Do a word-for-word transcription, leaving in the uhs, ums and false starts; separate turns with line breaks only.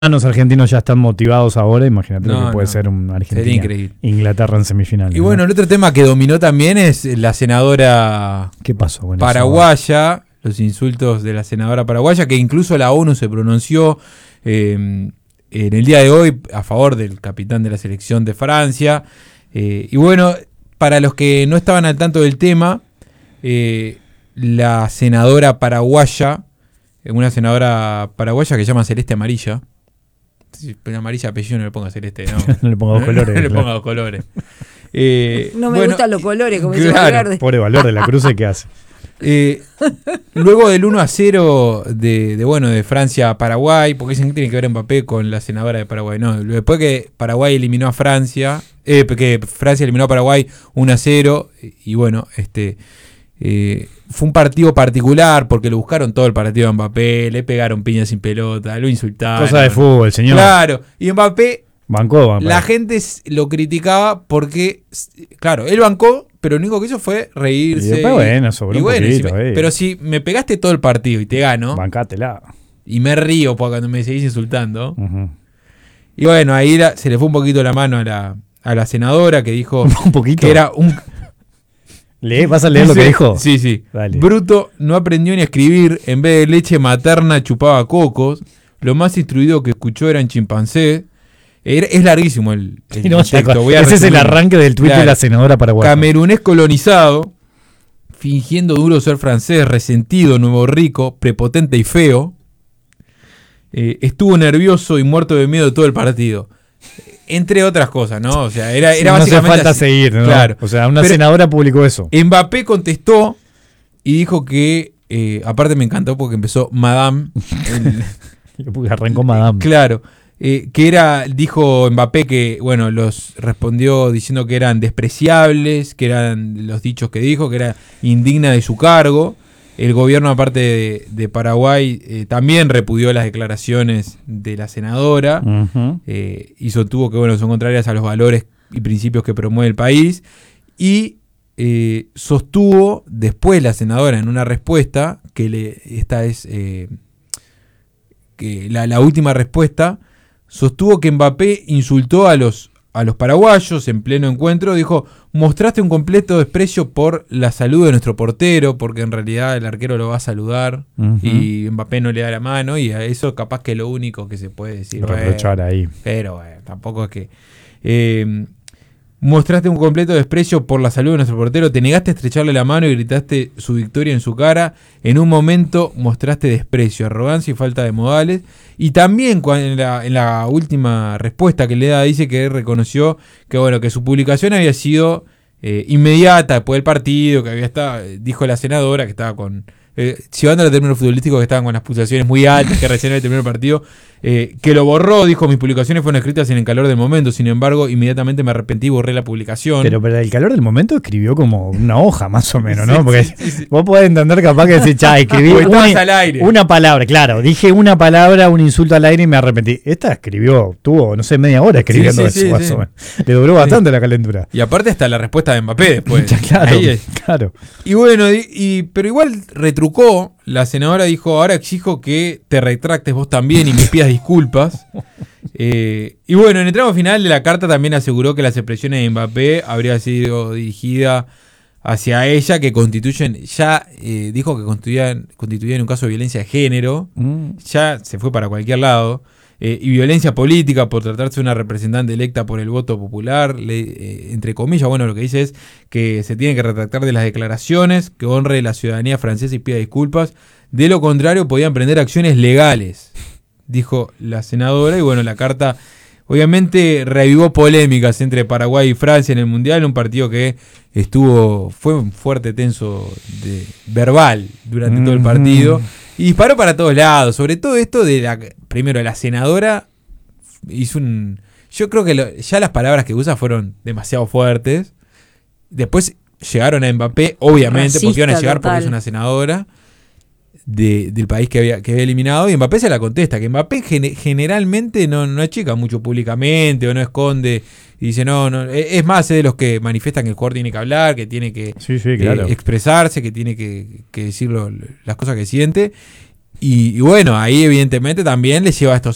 Los argentinos ya están motivados ahora, imagínate no, lo que puede no. ser un Argentina-Inglaterra en semifinales.
Y bueno, ¿no? El otro tema que dominó también es la senadora
¿Qué pasó con
paraguaya, eso? Los insultos de la senadora paraguaya, que incluso la ONU se pronunció eh, en el día de hoy a favor del capitán de la selección de Francia. Eh, y bueno, para los que no estaban al tanto del tema, eh, la senadora paraguaya, una senadora paraguaya que se llama Celeste Amarilla, si amarilla apellido no le ponga celeste, no.
no le ponga dos colores.
No le ponga dos colores. Eh,
no me
bueno,
gustan los colores, como dice
claro,
Valverde.
Pobre Valverde, la cruce que hace.
Eh, luego del uno a cero de, de, bueno, de Francia a Paraguay, porque dicen que tiene que ver Mbappé con la senadora de Paraguay. No, después que Paraguay eliminó a Francia, eh, que Francia eliminó a Paraguay uno a cero, y bueno, este... Eh, fue un partido particular porque lo buscaron todo el partido a Mbappé, le pegaron piñas sin pelota, lo insultaron.
Cosa de fútbol, señor.
Claro, y Mbappé,
bancó, bancó.
La gente lo criticaba porque, claro, él bancó, pero lo único que hizo fue reírse.
Y después, bueno, sobró un
bueno,
poquito,
si me,
eh.
pero si me pegaste todo el partido y te gano,
bancátela.
Y me río porque cuando me seguís insultando.
Uh-huh.
Y bueno, ahí la, se le fue un poquito la mano a la, a la senadora que dijo
un poquito.
que era un...
¿Lee? ¿Vas a leer lo
sí,
que dijo?
Sí, sí.
Dale.
Bruto no aprendió ni a escribir. En vez de leche materna chupaba cocos. Lo más instruido que escuchó eran chimpancés. Era, es larguísimo el, el
no,
texto. Voy a
ese
resumir.
es el arranque del tuit claro. de la senadora paraguaya.
Camerunés colonizado, fingiendo duro ser francés, resentido, nuevo rico, prepotente y feo. Eh, estuvo nervioso y muerto de miedo todo el partido. Entre otras cosas, ¿no? O sea, era, era
no
básicamente.
No hace falta
así.
seguir, ¿no?
Claro.
O sea, una
Pero
senadora publicó eso.
Mbappé contestó y dijo que. Eh, aparte me encantó porque empezó Madame.
El, arrancó Madame.
Claro. Eh, que era. Dijo Mbappé que, bueno, los respondió diciendo que eran despreciables, que eran los dichos que dijo, que era indigna de su cargo. El gobierno, aparte de, de Paraguay, eh, también repudió las declaraciones de la senadora uh-huh. eh, y sostuvo que bueno, son contrarias a los valores y principios que promueve el país. Y eh, sostuvo después la senadora en una respuesta, que le, esta es eh, que la, la última respuesta, sostuvo que Mbappé insultó a los a los paraguayos en pleno encuentro, dijo, mostraste un completo desprecio por la salud de nuestro portero, porque en realidad el arquero lo va a saludar uh-huh. y Mbappé no le da la mano, y a eso capaz que es lo único que se puede decir.
Reprochar
bueno,
ahí.
Pero bueno, tampoco es que... Eh, mostraste un completo desprecio por la salud de nuestro portero, te negaste a estrecharle la mano y gritaste su victoria en su cara. En un momento mostraste desprecio, arrogancia y falta de modales. Y también en la, en la última respuesta que le da, dice que reconoció que bueno, que su publicación había sido eh, inmediata después del partido, que había estado, dijo la senadora que estaba con... Eh, llevando a términos futbolísticos, que estaban con las pulsaciones muy altas, que recién había terminado el partido, eh, que lo borró, dijo, mis publicaciones fueron escritas en el calor del momento, sin embargo, inmediatamente me arrepentí y borré la publicación.
Pero para el calor del momento escribió como una hoja, más o menos, ¿no?
Sí,
Porque
sí, sí, sí.
vos podés entender capaz que decís, cha, escribí una,
al aire.
una palabra, claro, dije una palabra, un insulto al aire y me arrepentí. Esta escribió, tuvo, no sé, media hora escribiendo
sí, sí,
eso,
sí, sí.
Sí. Le duró bastante sí. la calentura.
Y aparte está la respuesta de Mbappé después.
claro, claro.
Y bueno, y, y, pero igual retrucó. La senadora dijo, ahora exijo que te retractes vos también y me pidas disculpas. Eh, y bueno, en el tramo final de la carta también aseguró que las expresiones de Mbappé habrían sido dirigidas hacia ella, que constituyen, ya eh, dijo que constituían, constituían un caso de violencia de género, mm. ya se fue para cualquier lado, eh, y violencia política por tratarse de una representante electa por el voto popular, le, eh, entre comillas, bueno, lo que dice es que se tiene que retractar de las declaraciones, que honre la ciudadanía francesa y pida disculpas, de lo contrario podía emprender acciones legales, dijo la senadora. Y bueno, la carta obviamente reavivó polémicas entre Paraguay y Francia en el Mundial, un partido que estuvo, fue un fuerte tenso de, verbal durante mm-hmm. todo el partido, y disparó para todos lados, sobre todo esto de la, primero la senadora hizo un, yo creo que lo, ya las palabras que usa fueron demasiado fuertes, después llegaron a Mbappé, obviamente, Racista, porque iban a llegar total. Porque es una senadora de, del país que había, que había eliminado, y Mbappé se la contesta, que Mbappé gen, generalmente no, no achica mucho públicamente o no esconde, y dice no, no, es más, es de los que manifiestan que el jugador tiene que hablar, que tiene que
sí, sí, claro.
eh, expresarse, que tiene que, que decir lo, las cosas que siente, y, y bueno, ahí evidentemente también le lleva a estos